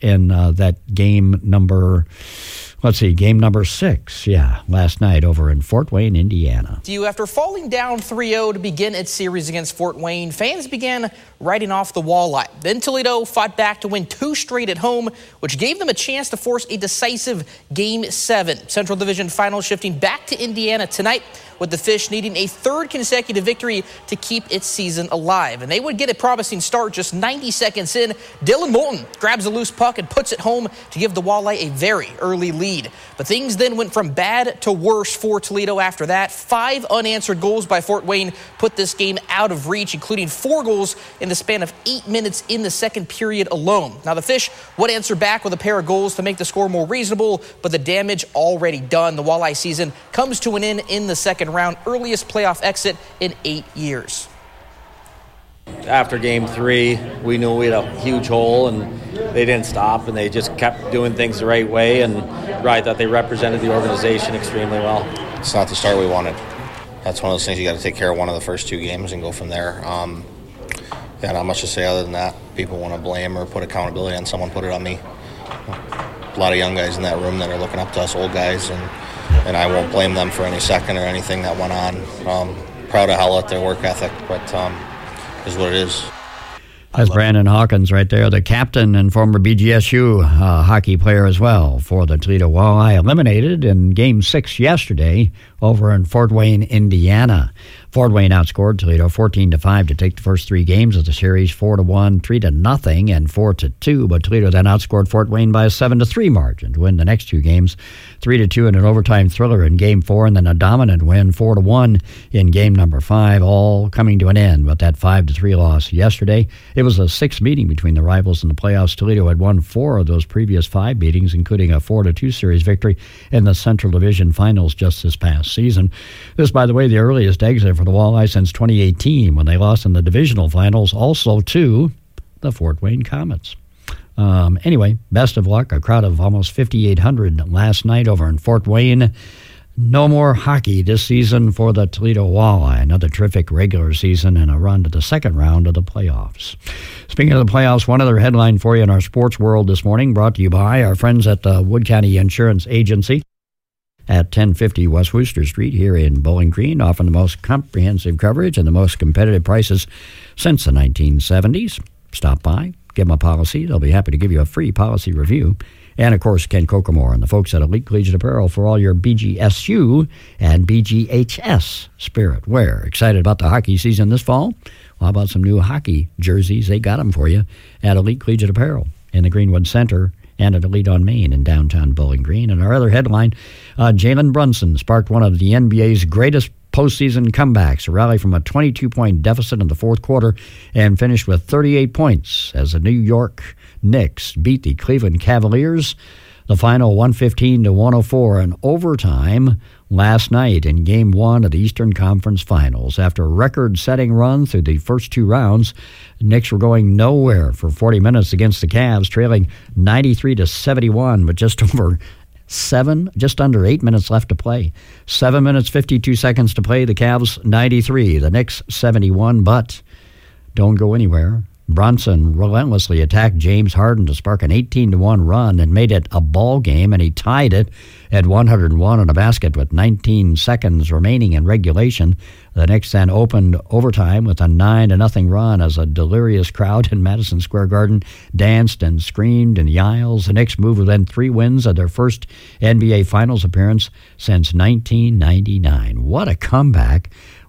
in that game number 6, last night over in Fort Wayne, Indiana. After falling down 3-0 to begin its series against Fort Wayne, fans began writing off the Walleye. Then Toledo fought back to win 2 straight at home, which gave them a chance to force a decisive Game 7. Central Division Finals shifting back to Indiana tonight, with the Fish needing a 3rd consecutive victory to keep its season alive. And they would get a promising start just 90 seconds in. Dylan Moulton grabs a loose puck and puts it home to give the Walleye a very early lead. But things then went from bad to worse for Toledo after that. 5 unanswered goals by Fort Wayne put this game out of reach, including 4 goals in the span of 8 minutes in the second period alone. Now the Fish would answer back with a pair of goals to make the score more reasonable, but the damage already done. The Walleye season comes to an end in the second round, earliest playoff exit in 8 years. After Game 3, we knew we had a huge hole, and they didn't stop, and they just kept doing things the right way, and I thought they represented the organization extremely well. It's not the start we wanted. That's one of those things you got to take care of one of the first 2 games and go from there. Not much to say other than that. People want to blame or put accountability on someone, put it on me. A lot of young guys in that room that are looking up to us old guys, and I won't blame them for any second or anything that went on. Proud of hell at their work ethic, but is what it is. That's Brandon Hawkins right there, the captain and former BGSU hockey player as well for the Toledo Walleye, eliminated in Game 6 yesterday over in Fort Wayne, Indiana. Fort Wayne outscored Toledo 14-5 to take the first 3 games of the series, 4-1, 3-0, and 4-2. But Toledo then outscored Fort Wayne by a 7-3 margin to win the next 2 games, 3-2 in an overtime thriller in Game 4, and then a dominant win, 4-1 in Game number 5, all coming to an end with that 5-3 loss yesterday. It was a 6th meeting between the rivals in the playoffs. Toledo had won 4 of those previous 5 meetings, including a 4-2 series victory in the Central Division Finals just this past season. This, by the way, the earliest exit for the Walleye since 2018, when they lost in the divisional finals, also to the Fort Wayne Comets. Anyway, best of luck. A crowd of almost 5,800 last night over in Fort Wayne. No more hockey this season for the Toledo Walleye. Another terrific regular season and a run to the second round of the playoffs. Speaking of the playoffs, one other headline for you in our sports world this morning, brought to you by our friends at the Wood County Insurance Agency at 1050 West Wooster Street here in Bowling Green, offering the most comprehensive coverage and the most competitive prices since the 1970s. Stop by, give them a policy. They'll be happy to give you a free policy review. And, of course, Ken Kokomore and the folks at Elite Collegiate Apparel for all your BGSU and BGHS spirit wear. Excited about the hockey season this fall? Well, how about some new hockey jerseys? They got them for you at Elite Collegiate Apparel in the Greenwood Center and at Elite on Main in downtown Bowling Green. And our other headline, Jalen Brunson sparked one of the NBA's greatest postseason comebacks, a rally from a 22-point deficit in the fourth quarter and finished with 38 points as the New York Knicks beat the Cleveland Cavaliers. The final 115-104 in overtime last night in Game 1 of the Eastern Conference Finals. After a record-setting run through the first 2 rounds, the Knicks were going nowhere for 40 minutes against the Cavs, trailing 93-71, but just under 8 minutes left to play. 7 minutes, 52 seconds to play. The Cavs 93, the Knicks 71, but don't go anywhere. Brunson relentlessly attacked James Harden to spark an 18-1 run and made it a ball game, and he tied it at 101 on a basket with 19 seconds remaining in regulation. The Knicks then opened overtime with a 9-0 run as a delirious crowd in Madison Square Garden danced and screamed in the aisles. The Knicks moved within 3 wins of their first NBA Finals appearance since 1999. What a comeback.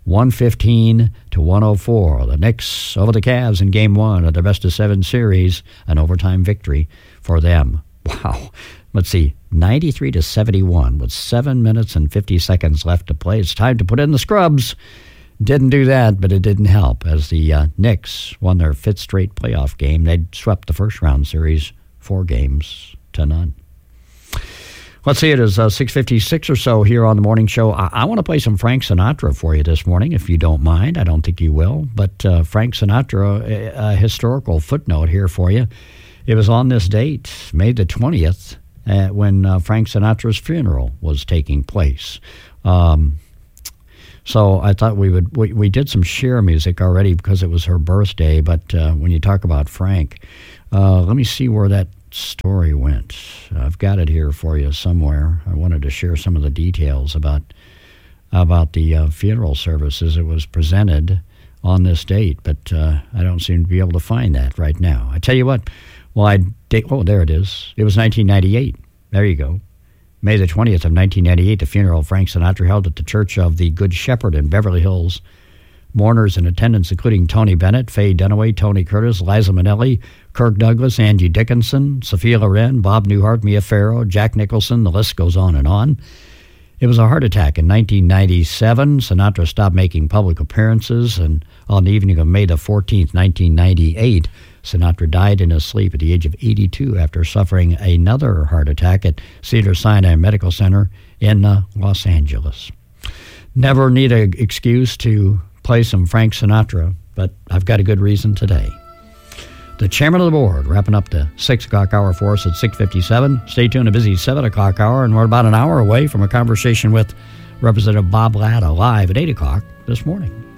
115-104. The Knicks over the Cavs in Game 1 of the best-of-7 series, an overtime victory for them. Wow. Let's see, 93-71 with 7 minutes and 50 seconds left to play. It's time to put in the scrubs. Didn't do that, but it didn't help as the Knicks won their 5th straight playoff game. They'd swept the first-round series 4-0. Let's see, it is 6:56 or so here on the morning show. I want to play some Frank Sinatra for you this morning, if you don't mind. I don't think you will, but Frank Sinatra, a historical footnote here for you. It was on this date, May the 20th, when Frank Sinatra's funeral was taking place. So I thought we did some Cher music already because it was her birthday, but when you talk about Frank, let me see where that story went. I've got it here for you somewhere. I wanted to share some of the details about the funeral services. It was presented on this date, but I don't seem to be able to find that right now. I tell you what, there it is. It was 1998. There you go. May the 20th of 1998, the funeral of Frank Sinatra held at the Church of the Good Shepherd in Beverly Hills. Mourners in attendance including Tony Bennett, Faye Dunaway, Tony Curtis, Liza Minnelli, Kirk Douglas, Angie Dickinson, Sophia Loren, Bob Newhart, Mia Farrow, Jack Nicholson. The list goes on and on. It was a heart attack in 1997. Sinatra stopped making public appearances, and on the evening of May the 14th, 1998, Sinatra died in his sleep at the age of 82 after suffering another heart attack at Cedars-Sinai Medical Center in Los Angeles. Never need an excuse to play some Frank Sinatra, but I've got a good reason today. The chairman of the board wrapping up the 6 o'clock hour for us at 6:57. Stay tuned, a busy 7 o'clock hour, and we're about an hour away from a conversation with Representative Bob Latta live at 8 o'clock this morning.